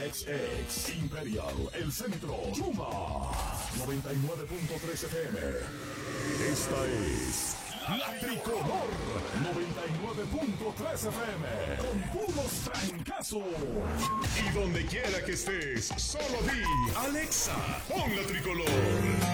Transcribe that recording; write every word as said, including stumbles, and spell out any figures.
X X Imperial, El Centro, Yuma, noventa y nueve punto tres F M. Esta es La Tricolor, noventa y nueve punto tres F M, con puros trancazos. Y donde quiera que estés, solo di, Alexa, pon La Tricolor.